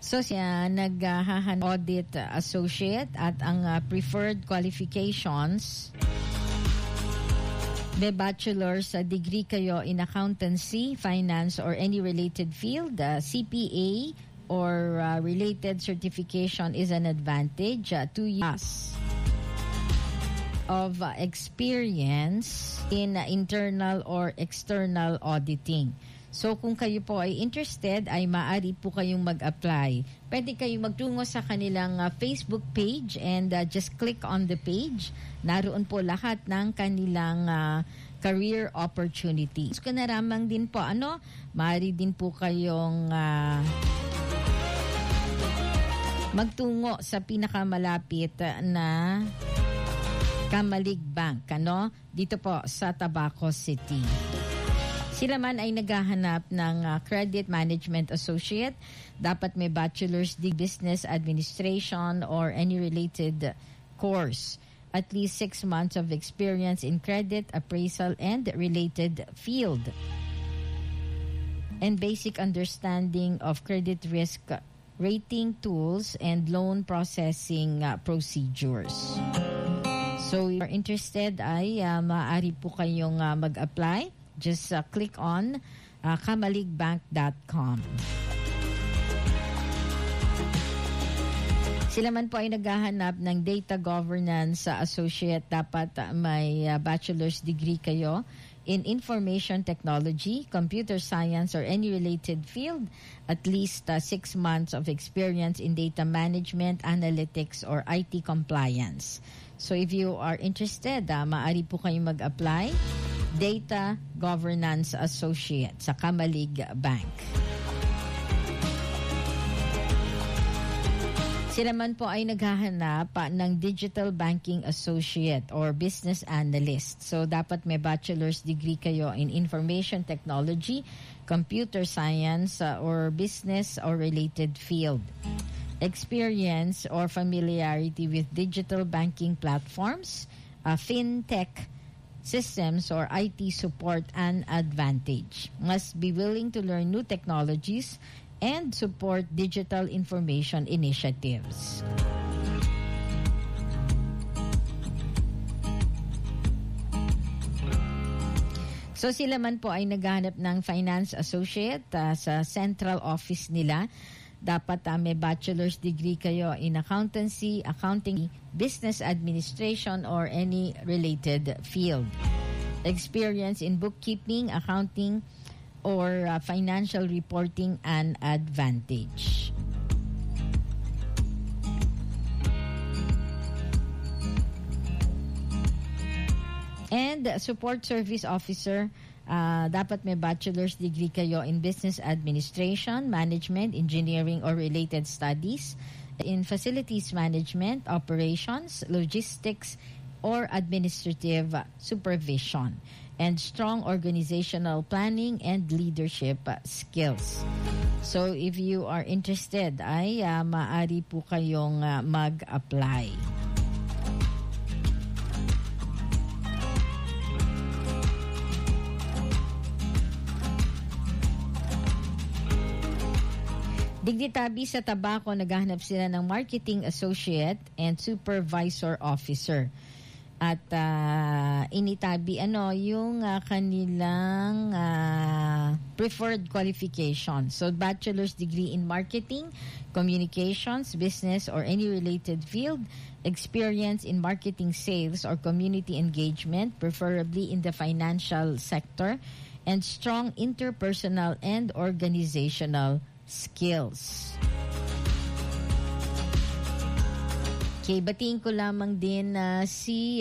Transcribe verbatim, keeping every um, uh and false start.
So siya naghahan audit associate at ang uh, preferred qualifications, may bachelor's uh, degree kayo in accountancy, finance, or any related field. Uh, C P A or uh, related certification is an advantage. Uh, two years of uh, experience in uh, internal or external auditing. So kung kayo po ay interested, ay maaari po kayong mag-apply. Pwede kayong magtungo sa kanilang uh, Facebook page and uh, just click on the page. Naroon po lahat ng kanilang uh, career opportunities. Kung naramang din po, ano, maaari din po kayong uh, magtungo sa pinakamalapit na Kamalig Bank, ano, dito po sa Tabaco City. Sila man ay naghahanap ng uh, Credit Management Associate. Dapat may Bachelor's Degree Business Administration or any related course. At least six months of experience in credit, appraisal, and related field. And basic understanding of credit risk rating tools and loan processing uh, procedures. So if you're interested, ay uh, maaari po kayong uh, mag-apply. Just uh, click on uh, kamaligbank dot com. Sila man po ay naghahanap ng data governance uh, associate. Dapat uh, may uh, bachelor's degree kayo in information technology, computer science, or any related field. At least uh, six months of experience in data management, analytics, or I T compliance. So if you are interested, uh, maaari po kayong mag-apply. Data Governance Associate sa Kamalig Bank. Sila man po ay naghahanap uh, ng Digital Banking Associate or Business Analyst. So dapat may bachelor's degree kayo in Information Technology, Computer Science, uh, or Business or related field. Experience or familiarity with digital banking platforms, uh, fintech systems, or I T support an advantage. Must be willing to learn new technologies and support digital information initiatives. So sila man po ay naghahanap ng finance associate uh, sa central office nila. Dapat uh, may bachelor's degree kayo in accountancy, accounting, business administration, or any related field. Experience in bookkeeping, accounting, or uh, financial reporting an advantage. And uh, support service officer. Uh, dapat may bachelor's degree kayo in business administration, management, engineering, or related studies, in facilities management, operations, logistics, or administrative supervision, and strong organizational planning and leadership skills. So if you are interested, ay uh, maaari po kayong uh, mag-apply. Digditabi sa Tabaco, naghahanap sila ng marketing associate and supervisor officer. At uh, initabi ano yung uh, kanilang uh, preferred qualification. So bachelor's degree in marketing, communications, business, or any related field, experience in marketing sales or community engagement, preferably in the financial sector, and strong interpersonal and organizational skills. Okay, batiin ko lamang din na uh, si